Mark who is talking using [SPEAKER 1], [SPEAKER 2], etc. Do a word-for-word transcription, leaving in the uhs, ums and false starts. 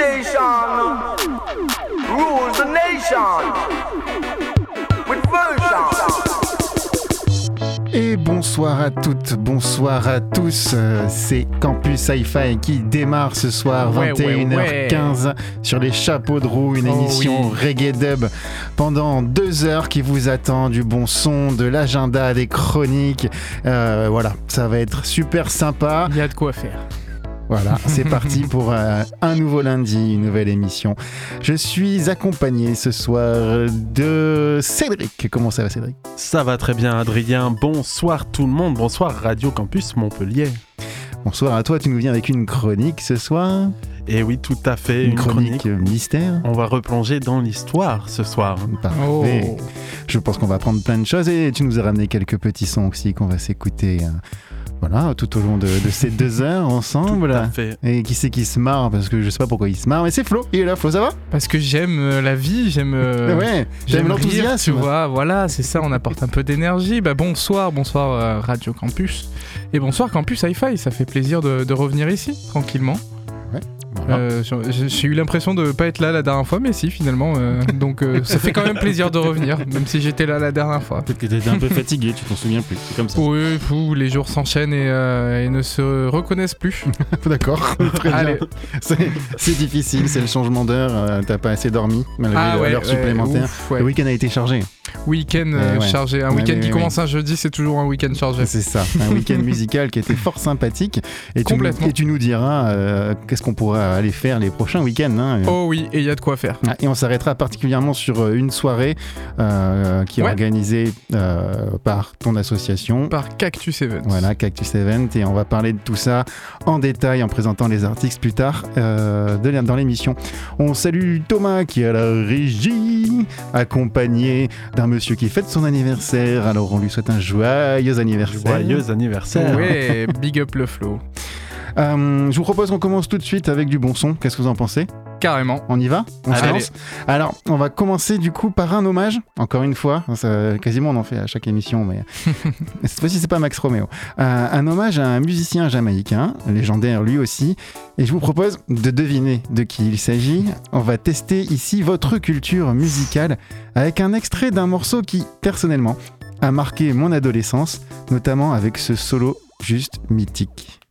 [SPEAKER 1] station rules the nation with version.
[SPEAKER 2] Et bonsoir à toutes, bonsoir à tous, euh, c'est Campus Hi-Fi qui démarre ce soir,
[SPEAKER 3] ouais,
[SPEAKER 2] vingt et une heures quinze, ouais, ouais. Sur les chapeaux de roue, une oh, émission oui. reggae dub pendant deux heures qui vous attend, du bon son, de l'agenda, des chroniques, euh, voilà, ça va être super sympa.
[SPEAKER 3] Il y a de quoi faire.
[SPEAKER 2] Voilà, c'est parti pour euh, un nouveau lundi, une nouvelle émission. Je suis accompagné ce soir de Cédric. Comment ça va, Cédric ?
[SPEAKER 4] Ça va très bien, Adrien. Bonsoir tout le monde. Bonsoir Radio Campus Montpellier.
[SPEAKER 2] Bonsoir à toi. Tu nous viens avec une chronique ce soir ?
[SPEAKER 4] Et oui, tout à fait.
[SPEAKER 2] Une,
[SPEAKER 4] une
[SPEAKER 2] chronique, chronique mystère.
[SPEAKER 4] On va replonger dans l'histoire ce soir.
[SPEAKER 2] Parfait.
[SPEAKER 3] Oh.
[SPEAKER 2] Je pense qu'on va apprendre plein de choses et tu nous as ramené quelques petits sons aussi qu'on va s'écouter. Euh... Voilà, tout au long de, de ces deux heures ensemble.
[SPEAKER 4] Tout à fait.
[SPEAKER 2] Et qui c'est qui se marre ? Parce que je sais pas pourquoi il se marre, mais c'est Flo. Il est là, Flo, ça va ?
[SPEAKER 3] Parce que j'aime euh, la vie, j'aime. Euh,
[SPEAKER 2] ouais, j'aime, j'aime l'enthousiasme.
[SPEAKER 3] Rire, tu vois, voilà, c'est ça, on apporte un peu d'énergie. Bah, bonsoir, bonsoir euh, Radio Campus. Et bonsoir Campus Hi-Fi, ça fait plaisir de, de revenir ici, tranquillement.
[SPEAKER 2] Ouais. Voilà.
[SPEAKER 3] Euh, j'ai, j'ai eu l'impression de pas être là la dernière fois, mais si finalement. Euh, donc euh, ça fait quand même plaisir de revenir, même si j'étais là la dernière fois.
[SPEAKER 2] Peut-être que t'étais un peu fatigué, tu t'en souviens plus. C'est comme ça.
[SPEAKER 3] Oui, fou, les jours s'enchaînent et, euh, et ne se reconnaissent plus.
[SPEAKER 2] D'accord. Très
[SPEAKER 3] Allez.
[SPEAKER 2] Bien. C'est, c'est difficile, c'est le changement d'heure. Euh, t'as pas assez dormi malgré
[SPEAKER 3] ah, ouais,
[SPEAKER 2] l'heure
[SPEAKER 3] ouais,
[SPEAKER 2] supplémentaire.
[SPEAKER 3] Ouf, ouais.
[SPEAKER 2] Le week-end a été chargé.
[SPEAKER 3] Week-end euh,
[SPEAKER 2] ouais.
[SPEAKER 3] chargé. Un
[SPEAKER 2] ouais,
[SPEAKER 3] week-end
[SPEAKER 2] ouais,
[SPEAKER 3] qui
[SPEAKER 2] ouais,
[SPEAKER 3] commence
[SPEAKER 2] ouais.
[SPEAKER 3] un jeudi, c'est toujours un week-end chargé.
[SPEAKER 2] C'est ça. Un week-end musical qui était fort sympathique. Et tu, nous, et tu nous diras euh, qu'est-ce qu'on pourra aller faire les prochains week-ends. Hein.
[SPEAKER 3] Oh oui, et il y a de quoi faire.
[SPEAKER 2] Et on s'arrêtera particulièrement sur une soirée euh, qui est ouais. organisée euh, par ton association.
[SPEAKER 3] Par Cactus Event.
[SPEAKER 2] Voilà, Cactus Event. Et on va parler de tout ça en détail en présentant les artistes plus tard euh, de, dans l'émission. On salue Thomas qui est à la régie, accompagné d'un monsieur qui fête son anniversaire. Alors on lui souhaite un joyeux anniversaire.
[SPEAKER 4] Joyeux anniversaire.
[SPEAKER 3] Ouais, big up le flow.
[SPEAKER 2] Euh, je vous propose qu'on commence tout de suite avec du bon son. Qu'est-ce que vous en pensez ?
[SPEAKER 3] Carrément.
[SPEAKER 2] On y va ? On
[SPEAKER 3] Allez.
[SPEAKER 2] se lance ? Alors, on va commencer du coup par un hommage. Encore une fois, ça, quasiment on en fait à chaque émission, mais cette fois-ci c'est pas Max Romeo. Euh, un hommage à un musicien jamaïcain, légendaire lui aussi. Et je vous propose de deviner de qui il s'agit. On va tester ici votre culture musicale avec un extrait d'un morceau qui, personnellement, a marqué mon adolescence, notamment avec ce solo juste mythique.